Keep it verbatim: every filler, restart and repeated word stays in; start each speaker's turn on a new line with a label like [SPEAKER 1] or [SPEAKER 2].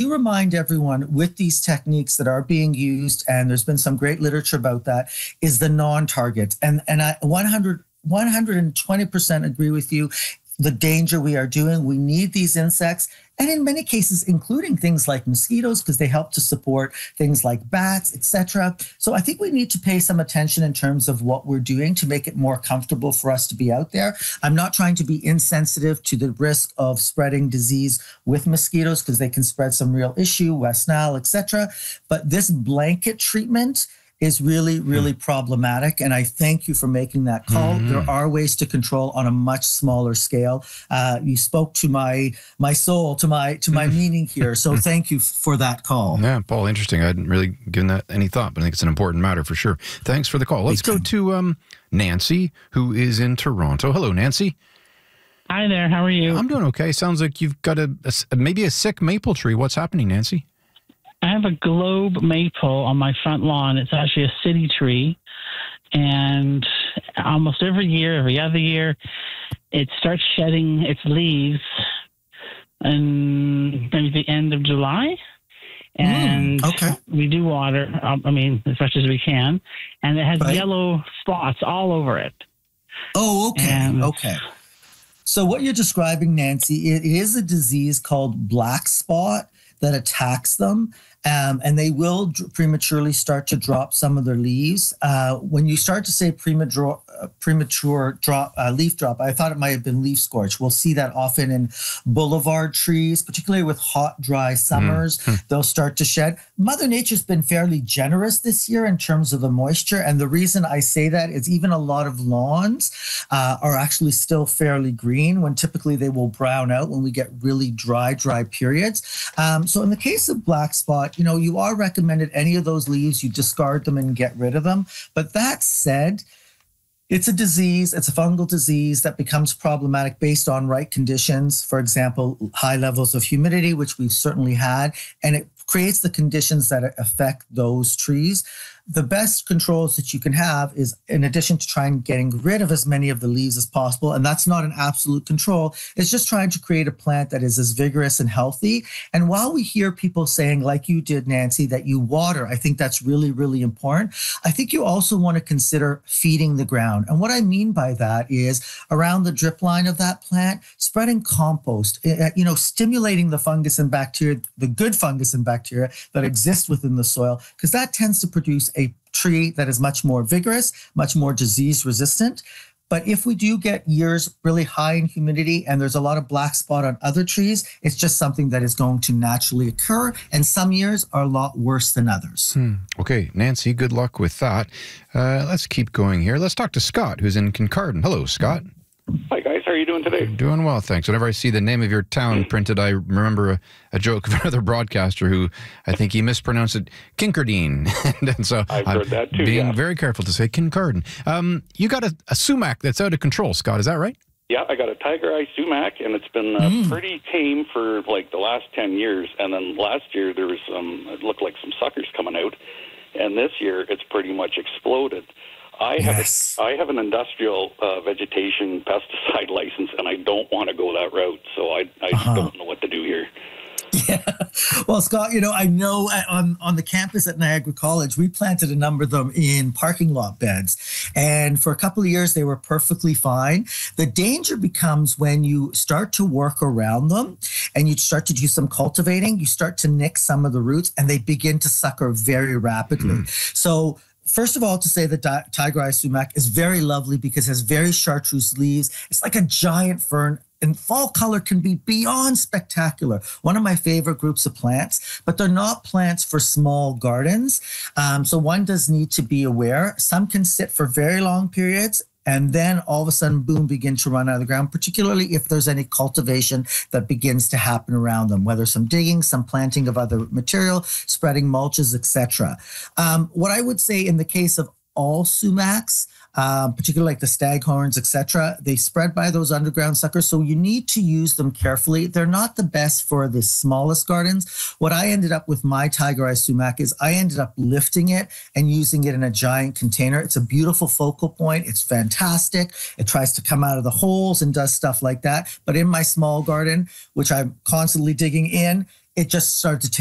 [SPEAKER 1] to remind everyone with these techniques that are being used, and there's been some great literature about that, is the non-target. And, and I one hundred, one hundred twenty percent agree with you. The danger we are doing, we need these insects, and in many cases, including things like mosquitoes, because they help to support things like bats, et cetera. So I think we need to pay some attention in terms of what we're doing to make it more comfortable for us to be out there. I'm not trying to be insensitive to the risk of spreading disease with mosquitoes, because they can spread some real issue, West Nile, et cetera. But this blanket treatment is really, really mm. problematic. And I thank you for making that call. Mm-hmm. There are ways to control on a much smaller scale. Uh, you spoke to my my soul, to my to my meaning here. So thank you for that call.
[SPEAKER 2] Yeah, Paul, interesting. I hadn't really given that any thought, but I think it's an important matter for sure. Thanks for the call. Let's go to um, Nancy, who is in Toronto. Hello, Nancy.
[SPEAKER 3] Hi there. How are you?
[SPEAKER 2] I'm doing okay. Sounds like you've got a, a maybe a sick maple tree. What's happening, Nancy?
[SPEAKER 3] I have a globe maple on my front lawn. It's actually a city tree. And almost every year, every other year, it starts shedding its leaves in maybe the end of July. And
[SPEAKER 1] mm, okay.
[SPEAKER 3] we do water, um, I mean, as much as we can. And it has
[SPEAKER 1] right.
[SPEAKER 3] yellow spots all over it.
[SPEAKER 1] Oh, okay.
[SPEAKER 3] And
[SPEAKER 1] okay. So what you're describing, Nancy, it is a disease called black spot that attacks them. Um, and they will dr- prematurely start to drop some of their leaves. Uh, when you start to say premature, uh, premature drop, uh, leaf drop, I thought it might have been leaf scorch. We'll see that often in boulevard trees, particularly with hot, dry summers. Mm-hmm. They'll start to shed. Mother Nature's been fairly generous this year in terms of the moisture. And the reason I say that is even a lot of lawns uh, are actually still fairly green, when typically they will brown out when we get really dry, dry periods. Um, so in the case of black spot, you know, you are recommended any of those leaves, you discard them and get rid of them. But that said, it's a disease, it's a fungal disease that becomes problematic based on right conditions. For example, high levels of humidity, which we've certainly had, and it creates the conditions that affect those trees. The best controls that you can have is, in addition to trying getting rid of as many of the leaves as possible, and that's not an absolute control, it's just trying to create a plant that is as vigorous and healthy. And while we hear people saying, like you did, Nancy, that you water, I think that's really, really important. I think you also want to consider feeding the ground. And what I mean by that is around the drip line of that plant, spreading compost, you know, stimulating the fungus and bacteria, the good fungus and bacteria that exist within the soil, because that tends to produce a tree that is much more vigorous, much more disease resistant. But if we do get years really high in humidity and there's a lot of black spot on other trees, it's just something that is going to naturally occur. And some years are a lot worse than others.
[SPEAKER 2] Hmm. Okay, Nancy, good luck with that. Uh, let's keep going here. Let's talk to Scott, who's in Kincardine. Hello, Scott.
[SPEAKER 4] Hi, guys. How are you doing today?
[SPEAKER 2] Doing well, thanks. Whenever I see the name of your town printed, I remember a, a joke of another broadcaster who I think he mispronounced it Kincardine. and so
[SPEAKER 4] I've
[SPEAKER 2] I'm
[SPEAKER 4] heard that too,
[SPEAKER 2] being
[SPEAKER 4] yeah.
[SPEAKER 2] very careful to say Kincardine. Um, you got a, a sumac that's out of control, Scott. Is that right?
[SPEAKER 4] Yeah, I got a tiger eye sumac, and it's been uh, mm. pretty tame for like the last ten years. And then last year there was some, it looked like some suckers coming out. And this year it's pretty much exploded. I have
[SPEAKER 1] yes.
[SPEAKER 4] a, I have an industrial uh, vegetation pesticide license, and I don't want to go that route. So I, I uh-huh. don't know what to do here.
[SPEAKER 1] Yeah. Well, Scott, you know, I know on, on the campus at Niagara College, we planted a number of them in parking lot beds. And for a couple of years, they were perfectly fine. The danger becomes when you start to work around them and you start to do some cultivating, you start to nick some of the roots and they begin to sucker very rapidly. Mm. So first of all, to say that di- tiger eye sumac is very lovely because it has very chartreuse leaves. It's like a giant fern. And fall color can be beyond spectacular. One of my favorite groups of plants, but they're not plants for small gardens. Um, so one does need to be aware. Some can sit for very long periods and then all of a sudden, boom, begin to run out of the ground, particularly if there's any cultivation that begins to happen around them, whether some digging, some planting of other material, spreading mulches, et cetera. Um, what I would say in the case of all sumacs, um, particularly like the staghorns, et cetera, they spread by those underground suckers. So you need to use them carefully. They're not the best for the smallest gardens. What I ended up with my tiger eye sumac is I ended up lifting it and using it in a giant container. It's a beautiful focal point. It's fantastic. It tries to come out of the holes and does stuff like that. But in my small garden, which I'm constantly digging in, it just started to take